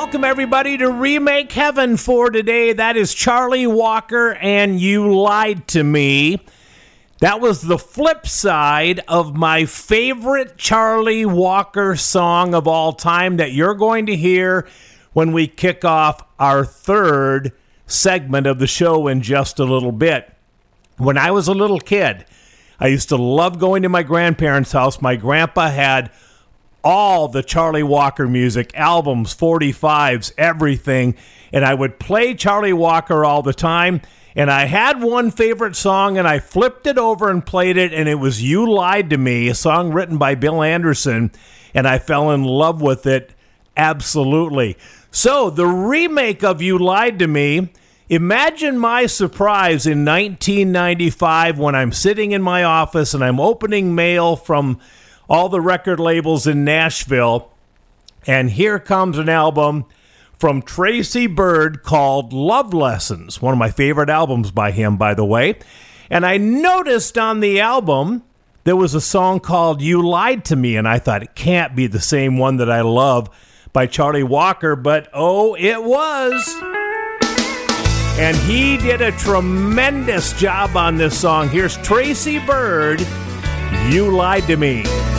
welcome everybody to Remake Heaven for today. That is Charlie Walker and You Lied to Me. That was the flip side of my favorite Charlie Walker song of all time that you're going to hear when we kick off our third segment of the show in just a little bit. When I was a little kid, I used to love going to my grandparents' house. My grandpa had all the Charlie Walker music, albums, 45s, everything. And I would play Charlie Walker all the time. And I had one favorite song, and I flipped it over and played it, and it was You Lied to Me, a song written by Bill Anderson. And I fell in love with it absolutely. So the remake of You Lied to Me, imagine my surprise in 1995 when I'm sitting in my office and I'm opening mail from all the record labels in Nashville, and here comes an album from Tracy Byrd called Love Lessons, one of my favorite albums by him, by the way. And I noticed on the album there was a song called You Lied to Me, and I thought it can't be the same one that I love by Charlie Walker, but oh, it was. And he did a tremendous job on this song. Here's Tracy Byrd, You Lied to Me.